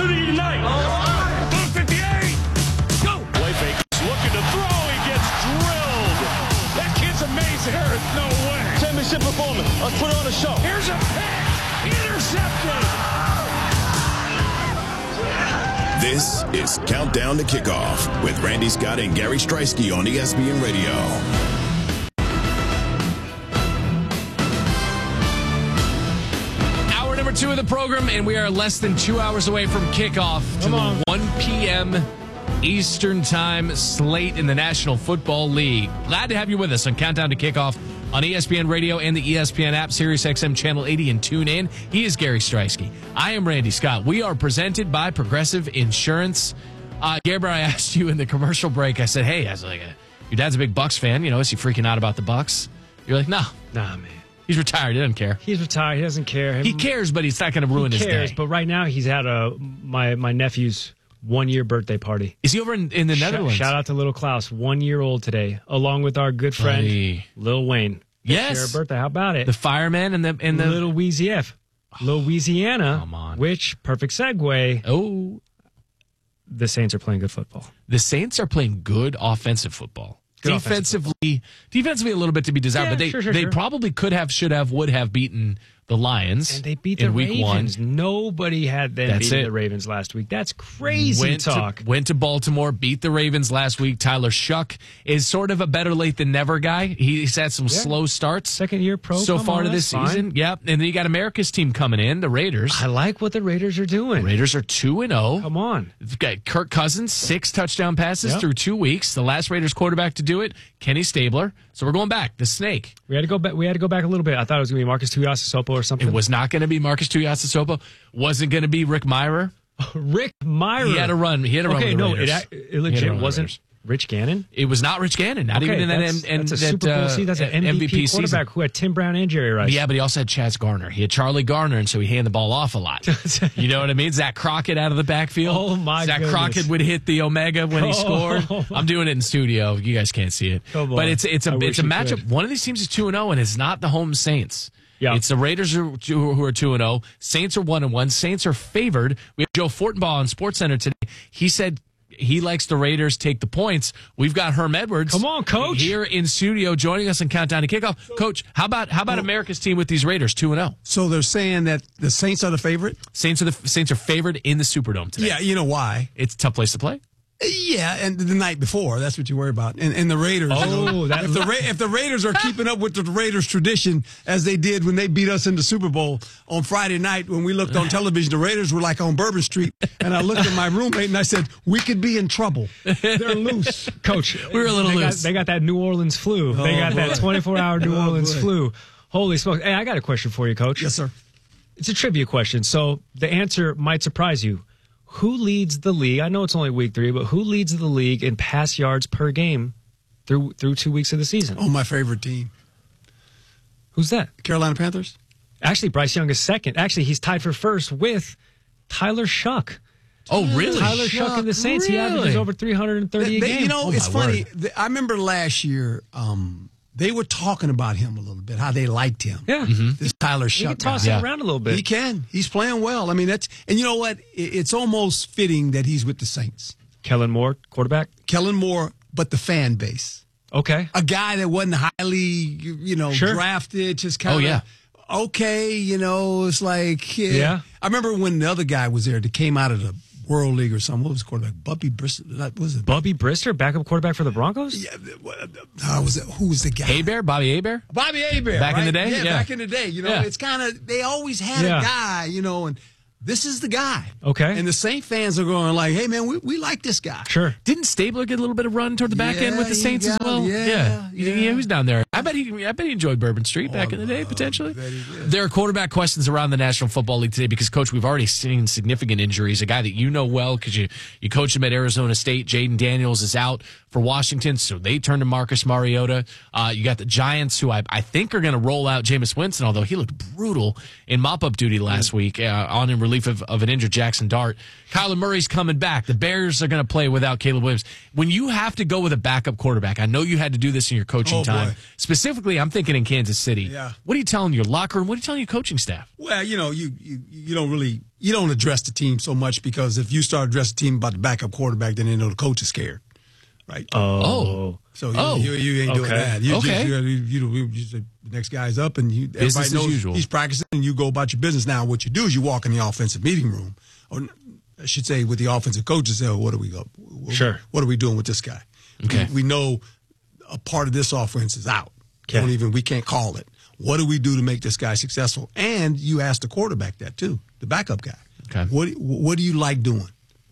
opportunity tonight. 58. Go. Play fake. He's looking to throw. He gets drilled. That kid's amazing. There is no way. Championship performance. Let's put on a show. Here's a pick. Intercepted. This is Countdown to Kickoff with Randy Scott and Gary Streisky on ESPN Radio. Hour number 2 of the program, and we are less than 2 hours away from kickoff to the 1 p.m. Eastern Time slate in the National Football League. Glad to have you with us on Countdown to Kickoff on ESPN Radio and the ESPN app, Sirius XM Channel 80, and tune in. He is Gary Streisky. I am Randy Scott. We are presented by Progressive Insurance. Gabriel, I asked you in the commercial break, I said, hey, your dad's a big Bucs fan. You know, is he freaking out about the Bucs? You're like, nah, man. He's retired. He doesn't care. He's retired. He doesn't care. He cares, but he's not going to ruin his day. But right now, he's at my nephew's 1-year birthday party. Is he over in the Netherlands? Shout out to little Klaus, 1 year old today, along with our good friend Lil Wayne. Yes, share a birthday. How about it? The fireman and the Little Wheezy F, Louisiana. Come on. Which perfect segue. Oh, the Saints are playing good football. The Saints are playing good offensive football. Defensively, a little bit to be desired, but they probably should have, would have beaten the Lions. And they beat in the week Ravens. 1. Nobody had them beating the Ravens last week. That's crazy talk. Went to Baltimore, beat the Ravens last week. Tyler Shuck is sort of a better late than never guy. He's had some slow starts. Second-year pro so far to this season. Yep. And then you got America's team coming in, the Raiders. I like what the Raiders are doing. The Raiders are 2-0. Come on. You've got Kirk Cousins, 6 touchdown passes through 2 weeks. The last Raiders quarterback to do it, Kenny Stabler. So we're going back. The Snake. We had to go back a little bit. I thought it was going to be Marcus Tuiasosopo or something. It was not going to be Marcus Tuiasosopo. Wasn't going to be Rick Myrer. Rick Myrer. He had a run. Okay, no, it legit wasn't Rich Gannon. It was not Rich Gannon. Not even in that's a Super Bowl season. That's an MVP quarterback season. Who had Tim Brown and Jerry Rice. Yeah, but he also had Chaz Garner. He had Charlie Garner, and so he handed the ball off a lot. You know what I mean? Zach Crockett out of the backfield. Oh, my Zach goodness. Crockett would hit the Omega when he scored. I'm doing it in studio. You guys can't see it. But it's a matchup. Could. One of these teams is 2-0, and it's not the home Saints. Yeah. It's the Raiders who are 2-0. Saints are 1-1. Saints are favored. We have Joe Fortenbaugh on SportsCenter today. He said he likes the Raiders take the points. We've got Herm Edwards. Come on, Coach. Here in studio joining us in Countdown to Kickoff. Coach, how about America's team with these Raiders 2-0? So they're saying that the Saints are the favorite? Saints are favored in the Superdome today. Yeah, you know why? It's a tough place to play. Yeah, and the night before, that's what you worry about. And the Raiders. If the Raiders are keeping up with the Raiders tradition as they did when they beat us in the Super Bowl on Friday night when we looked on television, the Raiders were like on Bourbon Street, and I looked at my roommate and I said, we could be in trouble. They're loose. Coach, we were a little loose. They got that New Orleans flu. They got that 24-hour New Orleans flu. Holy smokes. Hey, I got a question for you, Coach. Yes, sir. It's a trivia question, so the answer might surprise you. Who leads the league? I know it's only week 3, but who leads the league in pass yards per game through 2 weeks of the season? Oh, my favorite team. Who's that? Carolina Panthers. Actually, Bryce Young is second. Actually, he's tied for first with Tyler Shuck. Oh, really? Tyler Shuck and the Saints. Really? He averages over 330 a game. You know, it's funny. I remember last year, they were talking about him a little bit, how they liked him. Yeah. This Tyler Shuck. He can toss it around a little bit. He can. He's playing well. I mean, and you know what? It's almost fitting that he's with the Saints. Kellen Moore, quarterback? Kellen Moore, but the fan base. Okay. A guy that wasn't highly, drafted, just kind of, okay, it's like, I remember when the other guy was there that came out of the World League or something. What was the quarterback? Bubby Brister? Was it Bubby Brister, backup quarterback for the Broncos? Yeah. Who was the guy? Bobby Hebert? Bobby Hebert. Back in the day? Yeah, back in the day. It's kind of, they always had a guy, and this is the guy. Okay. And the Saint fans are going like, hey, man, we like this guy. Sure. Didn't Stabler get a little bit of run toward the back end with the Saints as well? Yeah. He was down there. I bet he enjoyed Bourbon Street back in the day, potentially. There are quarterback questions around the National Football League today because, Coach, we've already seen significant injuries. A guy that you know well because you coached him at Arizona State, Jaden Daniels, is out for Washington, so they turn to Marcus Mariota. You got the Giants, who I think are going to roll out Jameis Winston, although he looked brutal in mop-up duty last week on in relief relief of an injured Jackson Dart. Kyler Murray's coming back. The Bears are going to play without Caleb Williams. When you have to go with a backup quarterback, I know you had to do this in your coaching time. Boy. Specifically, I'm thinking in Kansas City. Yeah. What are you telling your locker room? What are you telling your coaching staff? Well, you don't address the team so much, because if you start addressing the team about the backup quarterback, then they know the coach is scared, right? Oh. So you ain't doing that. You the next guy's up, and everybody Business knows as usual. he's practicing, and you go about your business. Now, what you do is you walk in the offensive meeting room, or I should say with the offensive coach, and say, what do we go? Sure. What are we doing with this guy? Okay. We know a part of this offense is out. Okay. We can't call it. What do we do to make this guy successful? And you ask the quarterback that too, the backup guy. Okay. What do you like doing?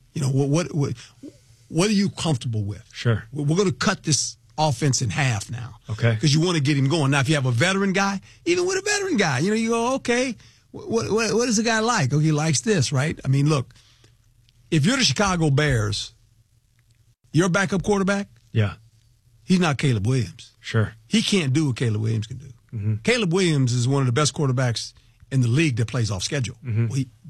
What are you comfortable with? Sure. We're going to cut this offense in half now. Okay. Because you want to get him going. Now, if you have a veteran guy, even with a veteran guy, you go, okay, what is the guy like? Okay, he likes this, right? I mean, look, if you're the Chicago Bears, your backup quarterback, Yeah. he's not Caleb Williams. Sure. He can't do what Caleb Williams can do. Mm-hmm. Caleb Williams is one of the best quarterbacks in the league that plays off schedule. Mm-hmm.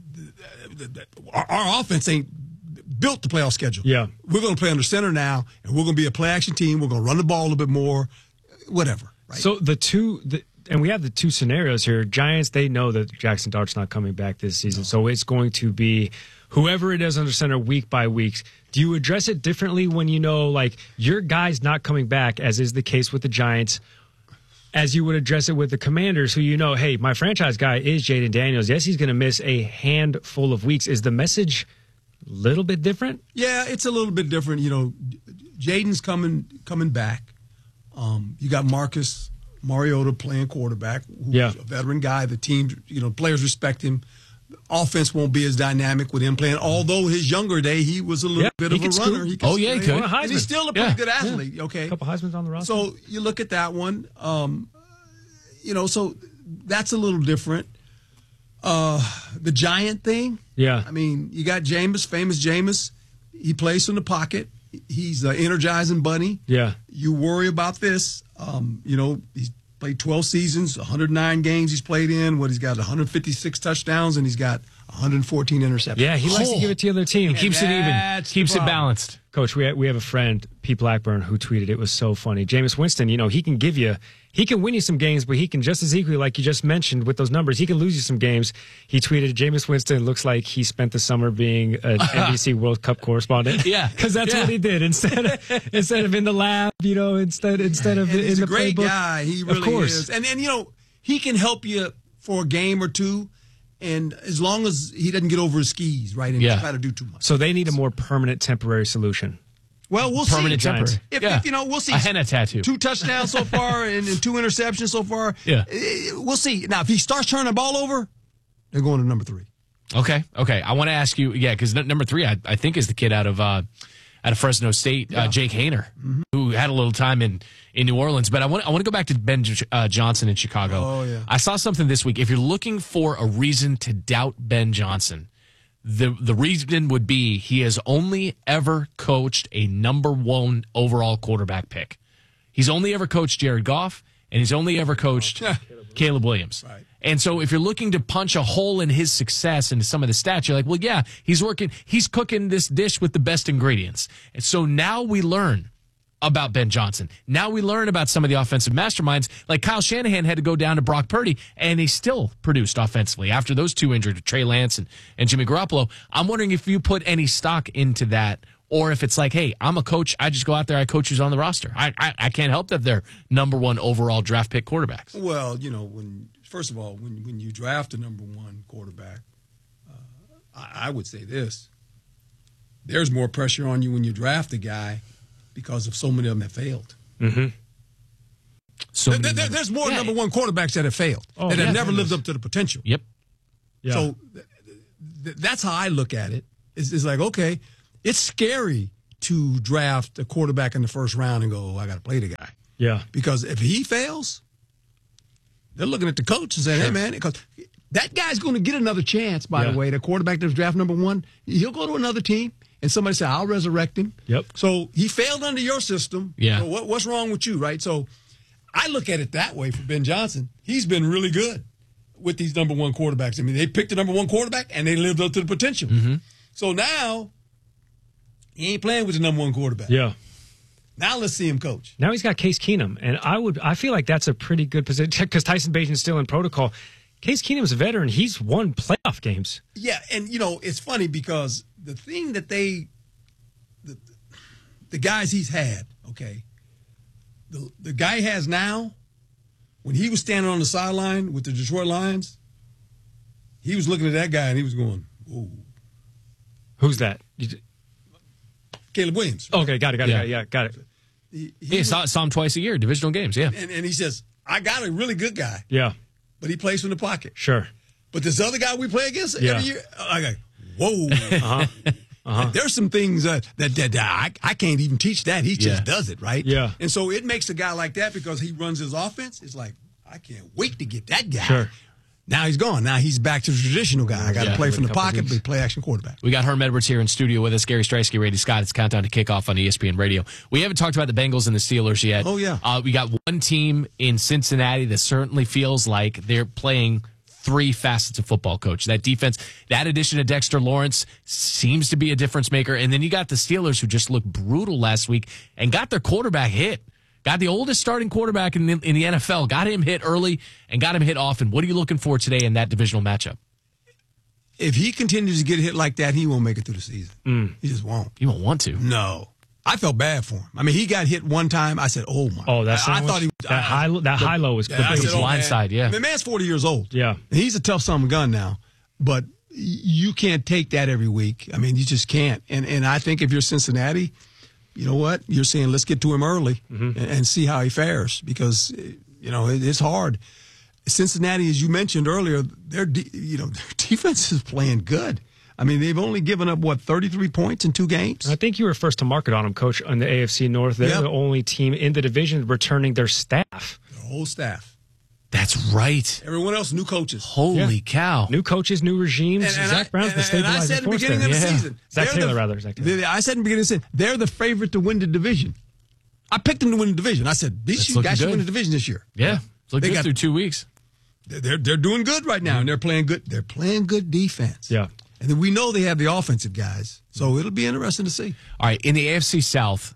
Our offense ain't built to play off schedule. Yeah. We're going to play under center now, and we're going to be a play-action team. We're going to run the ball a little bit more, whatever. Right? So and we have the two scenarios here. Giants, they know that Jackson Dart's not coming back this season, so it's going to be whoever it is under center week by week. Do you address it differently when you know, like, your guy's not coming back, as is the case with the Giants, as you would address it with the Commanders, who you know, hey, my franchise guy is Jaden Daniels. Yes, he's going to miss a handful of weeks. Is the message a little bit different? Yeah, it's a little bit different. Jaden's coming back. You got Marcus Mariota playing quarterback, who's a veteran guy. The team, players respect him. Offense won't be as dynamic with him playing. Although his younger day, he was a little bit of a runner. He could. He could. And he's still a pretty good athlete. Yeah. Okay, a couple Heisman's on the roster. So you look at that one. So that's a little different. The Giant thing. Yeah. I mean, you got Jameis, famous Jameis. He plays from the pocket. He's the energizing bunny. Yeah. You worry about this. He's played 12 seasons, 109 games he's played in. He's got 156 touchdowns, and he's got 114 interceptions. Yeah, he likes to give it to the other team. Keeps it even. Keeps it balanced. Coach, we have a friend, Pete Blackburn, who tweeted, it was so funny. Jameis Winston, he can win you some games, but he can just as equally, like you just mentioned with those numbers, he can lose you some games. He tweeted, Jameis Winston looks like he spent the summer being an NBC World Cup correspondent. Yeah. Because that's what he did. Instead of in the lab, instead of he's in the playbook. He's a great playbook. guy. He really is. And he can help you for a game or two. And as long as he doesn't get over his skis, right, and try to do too much. So they need a more permanent, temporary solution. Well, we'll permanent see. Temporary. If we'll see. A henna tattoo. 2 touchdowns so far and 2 interceptions so far. Yeah. We'll see. Now, if he starts turning the ball over, they're going to number 3. Okay. I want to ask you, because number 3, I think, is the kid out of Fresno State, Jake Haener, who had a little time in New Orleans. But I want to go back to Ben Johnson in Chicago. Oh, yeah. I saw something this week. If you're looking for a reason to doubt Ben Johnson, the reason would be he has only ever coached a number 1 overall quarterback pick. He's only ever coached Jared Goff, and he's only ever coached Caleb Williams. Right. And so if you're looking to punch a hole in his success into some of the stats, you're like, well, yeah, he's cooking this dish with the best ingredients. And so now we learn about Ben Johnson. Now we learn about some of the offensive masterminds. Like Kyle Shanahan had to go down to Brock Purdy, and he still produced offensively after those 2 injured, Trey Lance and Jimmy Garoppolo. I'm wondering if you put any stock into that, or if it's like, hey, I'm a coach. I just go out there. I coach who's on the roster. I can't help that they're number 1 overall draft pick quarterbacks. Well, first of all, when you draft a number 1 quarterback, I would say this. There's more pressure on you when you draft a guy because of so many of them have failed. Mm-hmm. So there's more number 1 quarterbacks that have failed, that have never lived up to the potential. Yep. Yeah. So that's how I look at it. It's like, okay, it's scary to draft a quarterback in the first round and go, I got to play the guy. Yeah. Because if he fails, they're looking at the coach and saying, hey, man, because that guy's going to get another chance, by the way. The quarterback that was drafted number 1, he'll go to another team, and somebody say, I'll resurrect him. Yep. So he failed under your system. Yeah. So what's wrong with you, right? So I look at it that way for Ben Johnson. He's been really good. with these number one quarterbacks. I mean, they picked the number one quarterback, and they lived up to the potential. Mm-hmm. So now, he ain't playing with the number one quarterback. Yeah. Now let's see him coach. Now he's got Case Keenum, and I feel like that's a pretty good position because Tyson Bagent's still in protocol. Case Keenum's a veteran. He's won playoff games. Yeah, and, you know, it's funny because the thing that the guys he's had, okay, the guy he has now, when he was standing on the sideline with the Detroit Lions, he was looking at that guy and he was going, "Ooh." Who's that? Caleb Williams. Right? Okay, got it. Yeah, got it. He saw him twice a year, divisional games, yeah. And he says, I got a really good guy. Yeah. But he plays from the pocket. Sure. But this other guy we play against every year, I go, whoa. There's some things that I can't even teach that. He just does it, right? Yeah. And so it makes a guy like that because he runs his offense. It's like, I can't wait to get that guy. Sure. Now he's gone. Now he's back to the traditional guy. I got to play from the pocket, but play action quarterback. We got Herm Edwards here in studio with us. Gary Streisky, Randy Scott. It's Countdown to Kickoff on ESPN Radio. We haven't talked about the Bengals and the Steelers yet. Oh, yeah. We got one team in Cincinnati that certainly feels like they're playing three facets of football, coach. That defense, that addition of Dexter Lawrence seems to be a difference maker. And then you got the Steelers who just looked brutal last week and got their quarterback hit. Got the oldest starting quarterback in the NFL, got him hit early and got him hit often. What are you looking for today in that divisional matchup? If he continues to get hit like that, he won't make it through the season. He just won't. He won't want to. No. I felt bad for him. I mean, he got hit one time. I said, "Oh my!" Oh, that's I thought he that high low was quick. I said, blindside. Yeah, the man's 40 years old. Yeah, and he's a tough son of a gun now, but you can't take that every week. I mean, you just can't. And I think if you're Cincinnati, you know what? You're saying let's get to him early and see how he fares because you know it's hard. Cincinnati, as you mentioned earlier, their defense is playing good. I mean, they've only given up, 33 points in 2 games? I think you were first to market on them, Coach, on the AFC North. They're the only team in the division returning their staff. Their whole staff. That's right. Everyone else, new coaches. Holy cow. New coaches, new regimes. Zach Brown's the stabilizing force. I said at the beginning of the season. Zach Taylor. I said in the beginning of the season, they're the favorite to win the division. I picked them to win the division. I said, these guys should win the division this year. Yeah. It's looking good through 2 weeks. They're doing good right now, and they're playing good. They're playing good defense. Yeah. And then we know they have the offensive guys, so it'll be interesting to see. All right, in the AFC South,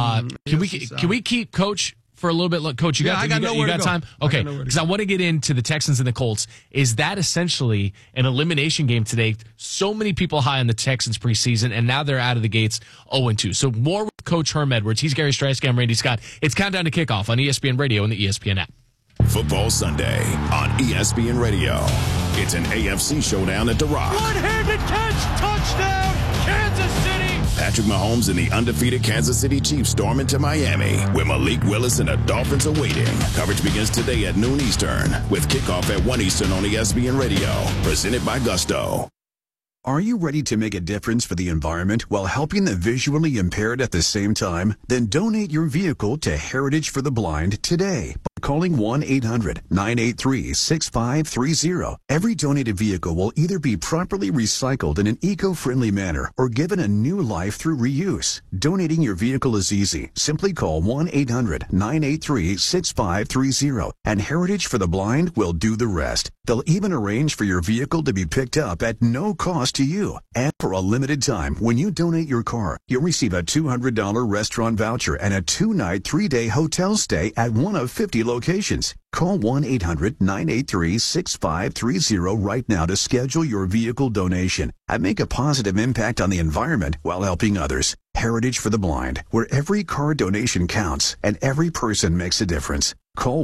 can we keep Coach for a little bit? Look, Coach, you got time? Okay, because I want to get into the Texans and the Colts. Is that essentially an elimination game today? So many people high on the Texans preseason, and now they're out of the gates 0-2. So more with Coach Herm Edwards. He's Gary Streisky. I'm Randy Scott. It's Countdown to Kickoff on ESPN Radio and the ESPN app. Football Sunday on ESPN Radio. It's an AFC showdown at The Rock. One-handed catch, touchdown, Kansas City. Patrick Mahomes and the undefeated Kansas City Chiefs storm into Miami, where Malik Willis and the Dolphins are waiting. Coverage begins today at noon Eastern, with kickoff at 1 Eastern on ESPN Radio. Presented by Gusto. Are you ready to make a difference for the environment while helping the visually impaired at the same time? Then donate your vehicle to Heritage for the Blind today by calling 1-800-983-6530. Every donated vehicle will either be properly recycled in an eco-friendly manner or given a new life through reuse. Donating your vehicle is easy. Simply call 1-800-983-6530 and Heritage for the Blind will do the rest. They'll even arrange for your vehicle to be picked up at no cost to you. And for a limited time, when you donate your car, you'll receive a $200 restaurant voucher and a 2-night, 3-day hotel stay at one of 50 locations. Call 1-800-983-6530 right now to schedule your vehicle donation and make a positive impact on the environment while helping others. Heritage for the Blind, where every car donation counts and every person makes a difference. Call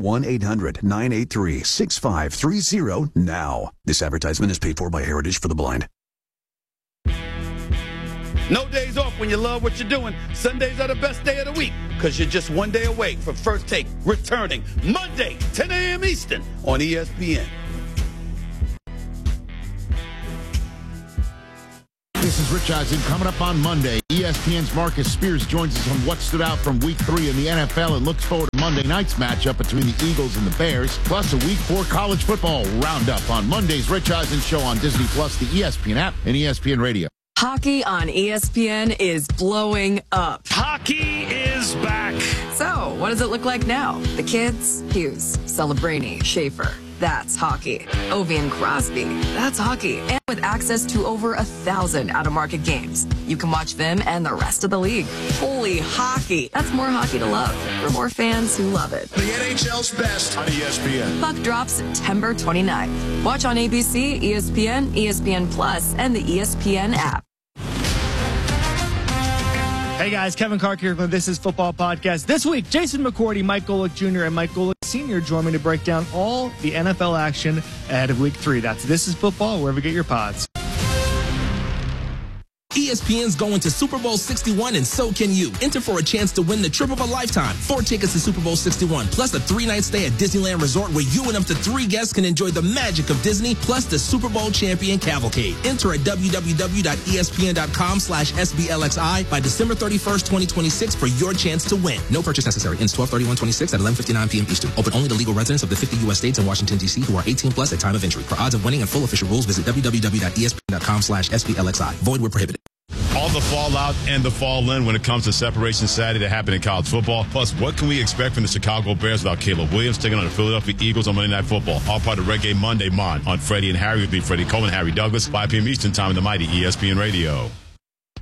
1-800-983-6530 now. This advertisement is paid for by Heritage for the Blind. No days off when you love what you're doing. Sundays are the best day of the week because you're just one day away from First Take returning Monday, 10 a.m. Eastern on ESPN. This is Rich Eisen. Coming up on Monday, ESPN's Marcus Spears joins us on what stood out from Week 3 in the NFL and looks forward to Monday night's matchup between the Eagles and the Bears, plus a Week 4 college football roundup on Monday's Rich Eisen Show on Disney+, the ESPN app, and ESPN Radio. Hockey on ESPN is blowing up. Hockey is back. So, what does it look like now? The kids? Hughes, Celebrini, Schaefer. that's hockey. Ovi and Crosby, that's hockey. And with access to over 1,000 out-of-market games, you can watch them and the rest of the league. Holy hockey. That's more hockey to love for more fans who love it. The NHL's best on ESPN. Puck drops September 29th. Watch on ABC, ESPN, ESPN Plus, and the ESPN app. Hey guys, Kevin Clark here from This Is Football Podcast. This week, Jason McCourty, Mike Golick Jr., and Mike Golick Sr. join me to break down all the NFL action ahead of Week 3. That's This Is Football, wherever you get your pods. ESPN's going to Super Bowl 61, and so can you. Enter for a chance to win the trip of a lifetime. 4 tickets to Super Bowl 61, plus a 3-night stay at Disneyland Resort where you and up to 3 guests can enjoy the magic of Disney, plus the Super Bowl champion cavalcade. Enter at www.espn.com/SBLXI by December 31st, 2026 for your chance to win. No purchase necessary. Ends 12/31/26 at 11:59 p.m. Eastern. Open only to legal residents of the 50 U.S. states and Washington, D.C. who are 18 plus at time of entry. For odds of winning and full official rules, visit www.espn.com/SBLXI. Void where prohibited. All the fallout and the fall in when it comes to Separation Saturday that happened in college football. Plus, what can we expect from the Chicago Bears without Caleb Williams taking on the Philadelphia Eagles on Monday Night Football? All part of Reggae Monday on Freddie and Harry with me, Freddie Coleman, Harry Douglas, 5 p.m. Eastern time in the mighty ESPN Radio.